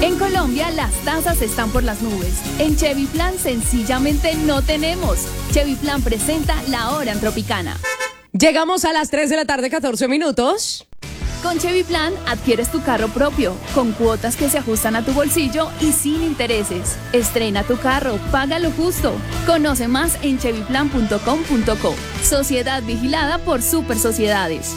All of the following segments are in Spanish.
En Colombia las tasas están por las nubes. En Chevy Plan sencillamente no tenemos. Chevy Plan presenta La Hora en Tropicana. Llegamos a las 3 de la tarde, 14 minutos. Con Chevy Plan adquieres tu carro propio, con cuotas que se ajustan a tu bolsillo y sin intereses. Estrena tu carro, paga lo justo. Conoce más en chevyplan.com.co. Sociedad vigilada por Super Sociedades.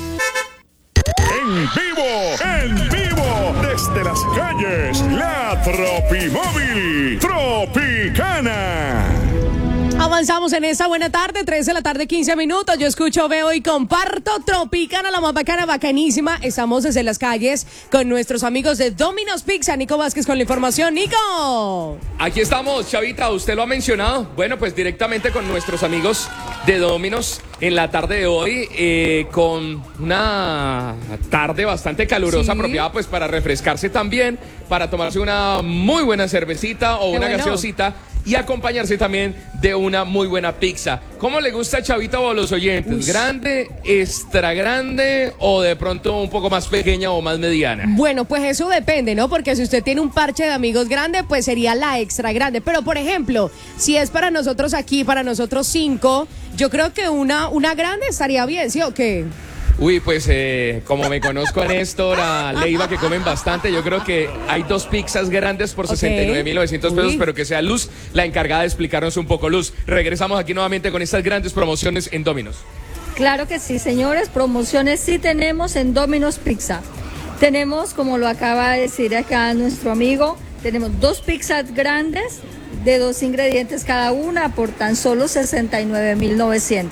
En vivo, desde las calles, la Tropimóvil Tropicana. Avanzamos en esta buena tarde, 3 de la tarde, 15 minutos. Yo escucho, veo y comparto Tropicana, la más bacana, bacanísima. Estamos desde las calles con nuestros amigos de Domino's Pizza. Nico Vázquez con la información. ¡Nico! Aquí estamos, Chavita, usted lo ha mencionado. Bueno, pues directamente con nuestros amigos de Domino's en la tarde de hoy, con una tarde bastante calurosa, Sí. apropiada pues para refrescarse también, para tomarse una muy buena cervecita o Qué una bueno. gaseosita y acompañarse también de una muy buena pizza. ¿Cómo le gusta, Chavita, o a los oyentes? Uy. ¿Grande, extra grande o de pronto un poco más pequeña o más mediana? Bueno, pues eso depende, ¿no? Porque si usted tiene un parche de amigos grande, pues sería la extra grande. Pero, por ejemplo, si es para nosotros aquí, para nosotros 5, yo creo que una grande estaría bien, ¿sí o qué? Uy, pues como me conozco a Néstor, a Leiva, que comen bastante, yo creo que hay 2 pizzas grandes por 69.900 pesos, Uy. pero que sea Luz la encargada de explicarnos un poco. Luz, regresamos aquí nuevamente con estas grandes promociones en Domino's. Claro que sí, señores, promociones sí tenemos en Domino's Pizza. Tenemos, como lo acaba de decir acá nuestro amigo, tenemos 2 pizzas grandes de 2 ingredientes cada una por tan solo 69.900.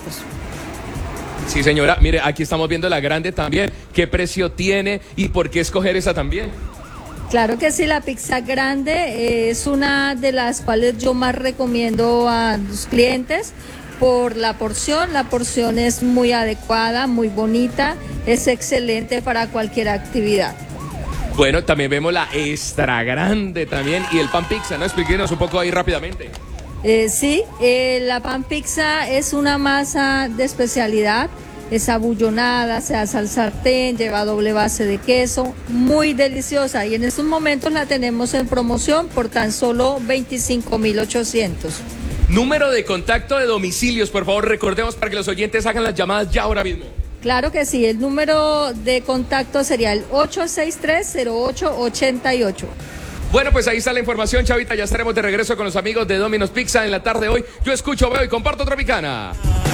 Sí, señora, mire, aquí estamos viendo la grande también. ¿Qué precio tiene y por qué escoger esa también? Claro que sí, la pizza grande es una de las cuales yo más recomiendo a los clientes por la porción. La porción es muy adecuada, muy bonita, es excelente para cualquier actividad. Bueno, también vemos la extra grande también y el pan pizza, ¿no? Explíquenos un poco ahí rápidamente. Sí, la pan pizza es una masa de especialidad, es abullonada, se hace al sartén, lleva doble base de queso, muy deliciosa y en estos momentos la tenemos en promoción por tan solo 25.800. Número de contacto de domicilios, por favor, recordemos para que los oyentes hagan las llamadas ya ahora mismo. Claro que sí, el número de contacto sería el 863-0888. Bueno, pues ahí está la información, Chavita. Ya estaremos de regreso con los amigos de Domino's Pizza en la tarde de hoy. Yo escucho, veo y comparto Tropicana.